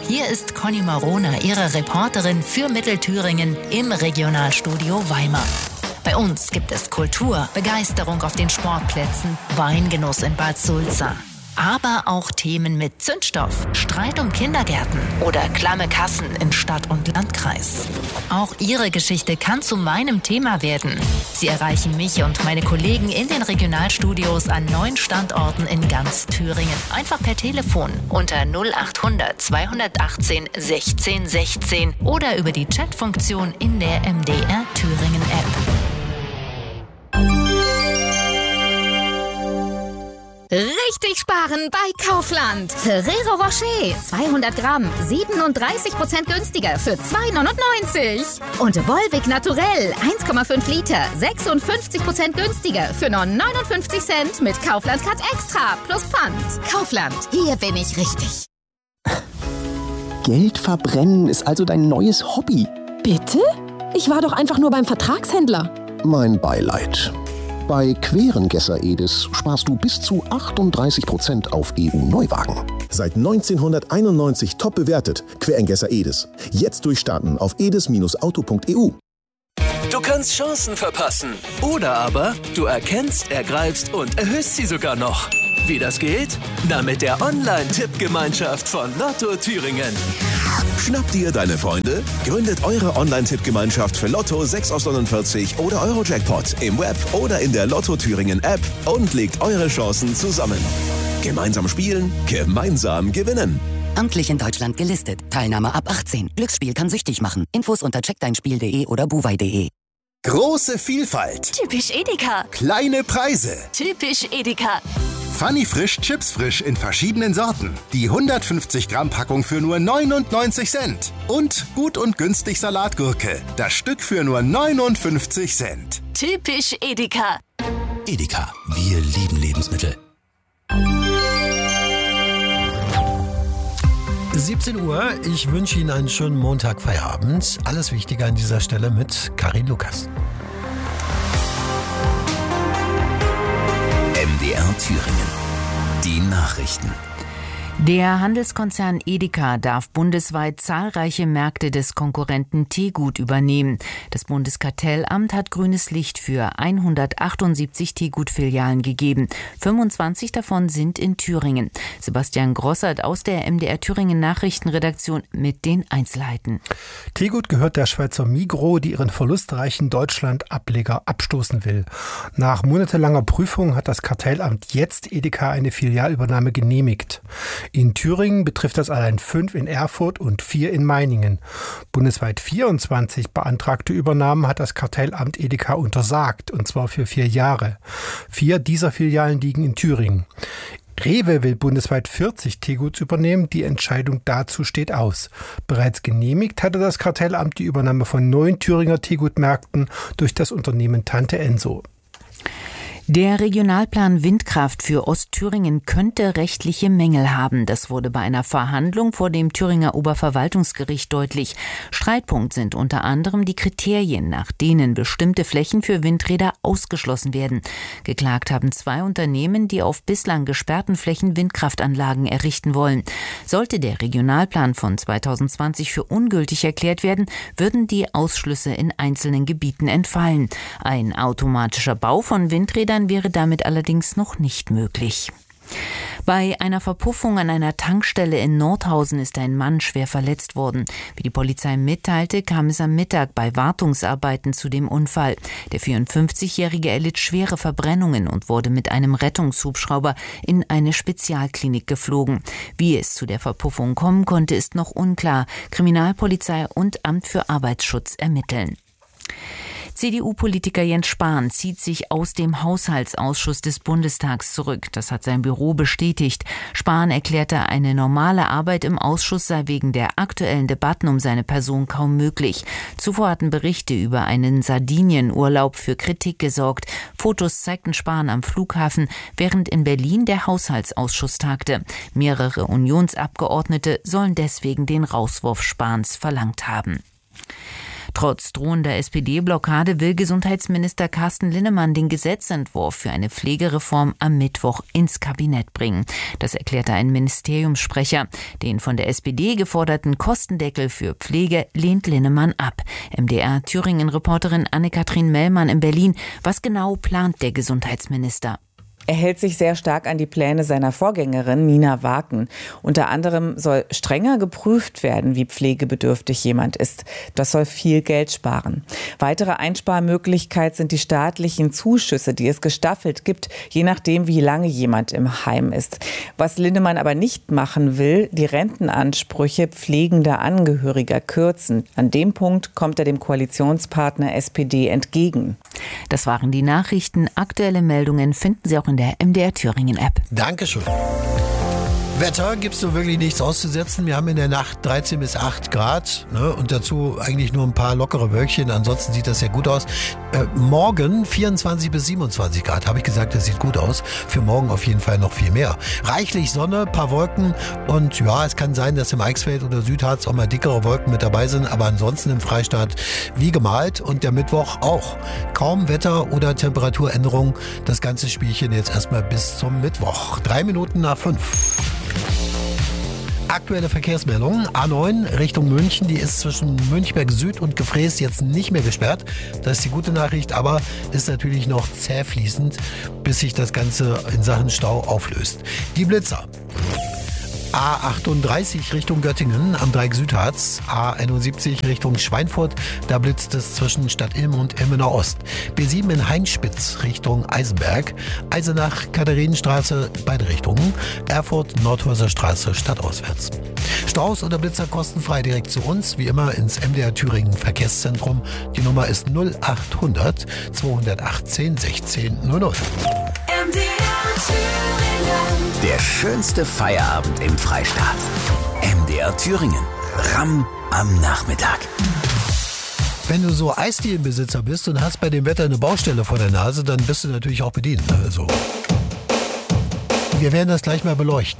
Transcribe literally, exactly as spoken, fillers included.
Hier ist Conny Marona, Ihre Reporterin für Mittelthüringen im Regionalstudio Weimar. Bei uns gibt es Kultur, Begeisterung auf den Sportplätzen, Weingenuss in Bad Sulza. Aber auch Themen mit Zündstoff, Streit um Kindergärten oder klamme Kassen in Stadt und Landkreis. Auch Ihre Geschichte kann zu meinem Thema werden. Sie erreichen mich und meine Kollegen in den Regionalstudios an neun Standorten in ganz Thüringen. Einfach per Telefon unter null achthundert zweihundertachtzehn sechzehn sechzehn oder über die Chatfunktion in der M D R Thüringen App. Richtig sparen bei Kaufland. Ferrero Rocher, zweihundert Gramm, siebenunddreißig Prozent günstiger für zwei neunundneunzig. Und Volvic Naturell, eins Komma fünf Liter, sechsundfünfzig Prozent günstiger für nur neunundfünfzig Cent mit Kaufland Cut Extra plus Pfand. Kaufland, hier bin ich richtig. Geld verbrennen ist also dein neues Hobby. Bitte? Ich war doch einfach nur beim Vertragshändler. Mein Beileid. Bei Querengesser Edis sparst du bis zu achtunddreißig Prozent auf E U-Neuwagen. Seit neunzehnhunderteinundneunzig top bewertet. Querengesser Edis. Jetzt durchstarten auf edis Auto punkt e u. Du kannst Chancen verpassen. Oder aber du erkennst, ergreifst und erhöhst sie sogar noch. Wie das geht? Na, mit der Online-Tippgemeinschaft von Lotto Thüringen. Schnappt ihr deine Freunde? Gründet eure Online-Tippgemeinschaft für Lotto sechs aus neunundvierzig oder Eurojackpot im Web oder in der Lotto Thüringen App und legt eure Chancen zusammen. Gemeinsam spielen, gemeinsam gewinnen. Amtlich in Deutschland gelistet. Teilnahme ab achtzehn. Glücksspiel kann süchtig machen. Infos unter check dein spiel punkt de oder buwei punkt de. Große Vielfalt. Typisch Edeka. Kleine Preise. Typisch Edeka. Funny Frisch Chips Frisch in verschiedenen Sorten. Die hundertfünfzig Gramm Packung für nur neunundneunzig Cent. Und gut und günstig Salatgurke. Das Stück für nur neunundfünfzig Cent. Typisch Edeka. Edeka. Wir lieben Lebensmittel. siebzehn Uhr, ich wünsche Ihnen einen schönen Montagfeierabend. Alles Wichtige an dieser Stelle mit Karin Lukas. M D R Thüringen. Die Nachrichten. Der Handelskonzern Edeka darf bundesweit zahlreiche Märkte des Konkurrenten Tegut übernehmen. Das Bundeskartellamt hat grünes Licht für hundertachtundsiebzig Tegut-Filialen gegeben. fünfundzwanzig davon sind in Thüringen. Sebastian Grossert aus der M D R Thüringen Nachrichtenredaktion mit den Einzelheiten. Tegut gehört der Schweizer Migros, die ihren verlustreichen Deutschland-Ableger abstoßen will. Nach monatelanger Prüfung hat das Kartellamt jetzt Edeka eine Filialübernahme genehmigt. In Thüringen betrifft das allein fünf in Erfurt und vier in Meiningen. Bundesweit vierundzwanzig beantragte Übernahmen hat das Kartellamt Edeka untersagt, und zwar für vier Jahre. Vier dieser Filialen liegen in Thüringen. Rewe will bundesweit vierzig Teguts übernehmen. Die Entscheidung dazu steht aus. Bereits genehmigt hatte das Kartellamt die Übernahme von neun Thüringer Tegut-Märkten durch das Unternehmen Tante Enso. Der Regionalplan Windkraft für Ostthüringen könnte rechtliche Mängel haben. Das wurde bei einer Verhandlung vor dem Thüringer Oberverwaltungsgericht deutlich. Streitpunkt sind unter anderem die Kriterien, nach denen bestimmte Flächen für Windräder ausgeschlossen werden. Geklagt haben zwei Unternehmen, die auf bislang gesperrten Flächen Windkraftanlagen errichten wollen. Sollte der Regionalplan von zweitausendzwanzig für ungültig erklärt werden, würden die Ausschlüsse in einzelnen Gebieten entfallen. Ein automatischer Bau von Windrädern wäre damit allerdings noch nicht möglich. Bei einer Verpuffung an einer Tankstelle in Nordhausen ist ein Mann schwer verletzt worden. Wie die Polizei mitteilte, kam es am Mittag bei Wartungsarbeiten zu dem Unfall. Der vierundfünfzigjährige erlitt schwere Verbrennungen und wurde mit einem Rettungshubschrauber in eine Spezialklinik geflogen. Wie es zu der Verpuffung kommen konnte, ist noch unklar. Kriminalpolizei und Amt für Arbeitsschutz ermitteln. C D U-Politiker Jens Spahn zieht sich aus dem Haushaltsausschuss des Bundestags zurück. Das hat sein Büro bestätigt. Spahn erklärte, eine normale Arbeit im Ausschuss sei wegen der aktuellen Debatten um seine Person kaum möglich. Zuvor hatten Berichte über einen Sardinienurlaub für Kritik gesorgt. Fotos zeigten Spahn am Flughafen, während in Berlin der Haushaltsausschuss tagte. Mehrere Unionsabgeordnete sollen deswegen den Rauswurf Spahns verlangt haben. Trotz drohender S P D-Blockade will Gesundheitsminister Carsten Linnemann den Gesetzentwurf für eine Pflegereform am Mittwoch ins Kabinett bringen. Das erklärte ein Ministeriumssprecher. Den von der S P D geforderten Kostendeckel für Pflege lehnt Linnemann ab. M D R-Thüringen-Reporterin Anne-Kathrin Mellmann in Berlin. Was genau plant der Gesundheitsminister? Er hält sich sehr stark an die Pläne seiner Vorgängerin Nina Waken. Unter anderem soll strenger geprüft werden, wie pflegebedürftig jemand ist. Das soll viel Geld sparen. Weitere Einsparmöglichkeit sind die staatlichen Zuschüsse, die es gestaffelt gibt, je nachdem, wie lange jemand im Heim ist. Was Linnemann aber nicht machen will, die Rentenansprüche pflegender Angehöriger kürzen. An dem Punkt kommt er dem Koalitionspartner S P D entgegen. Das waren die Nachrichten. Aktuelle Meldungen finden Sie auch in der M D R Thüringen App. Dankeschön. Wetter gibt's so wirklich nichts auszusetzen. Wir haben in der Nacht dreizehn bis acht Grad, ne, und dazu eigentlich nur ein paar lockere Wölkchen. Ansonsten sieht das sehr gut aus. Äh, morgen vierundzwanzig bis siebenundzwanzig Grad. Habe ich gesagt, das sieht gut aus. Für morgen auf jeden Fall noch viel mehr. Reichlich Sonne, paar Wolken und ja, es kann sein, dass im Eichsfeld oder Südharz auch mal dickere Wolken mit dabei sind. Aber ansonsten im Freistaat wie gemalt und der Mittwoch auch. Kaum Wetter- oder Temperaturänderung. Das ganze Spielchen jetzt erstmal bis zum Mittwoch. Drei Minuten nach fünf. Aktuelle Verkehrsmeldung. A neun Richtung München, die ist zwischen Münchberg Süd und Gefrees jetzt nicht mehr gesperrt. Das ist die gute Nachricht, aber ist natürlich noch zäh fließend, bis sich das Ganze in Sachen Stau auflöst. Die Blitzer. A achtunddreißig Richtung Göttingen am Dreieck Südharz, A einundsiebzig Richtung Schweinfurt, da blitzt es zwischen Stadt Ilm und Ilmenau Ost. B sieben in Heinspitz Richtung Eisenberg, Eisenach, Katharinenstraße, beide Richtungen, Erfurt, Nordhäuser Straße stadtauswärts. Staus oder Blitzer kostenfrei direkt zu uns, wie immer ins M D R Thüringen Verkehrszentrum. Die Nummer ist null achthundert zweihundertachtzehn sechzehn null null. M D R Thüringen. Der schönste Feierabend im Freistaat. M D R Thüringen. Ramm am Nachmittag. Wenn du so Eisdielenbesitzer bist und hast bei dem Wetter eine Baustelle vor der Nase, dann bist du natürlich auch bedient. Also, wir werden das gleich mal beleuchten.